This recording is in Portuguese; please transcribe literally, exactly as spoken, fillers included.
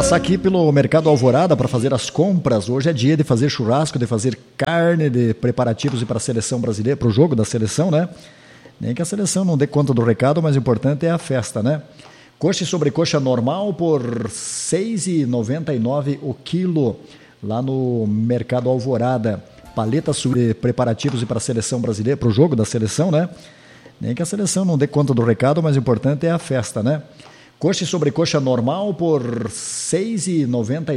passar aqui pelo Mercado Alvorada para fazer as compras. Hoje é dia de fazer churrasco, de fazer carne, de preparativos para a seleção brasileira, para o jogo da seleção, né? Nem que a seleção não dê conta do recado, mas o importante é a festa, né? Coxa e sobrecoxa normal por seis reais e noventa e nove centavos o quilo, lá no Mercado Alvorada. Paleta de preparativos para a seleção brasileira, para o jogo da seleção, né? Nem que a seleção não dê conta do recado, mas o importante é a festa, né? Coxa e sobrecoxa normal por seis reais e noventa e nove centavos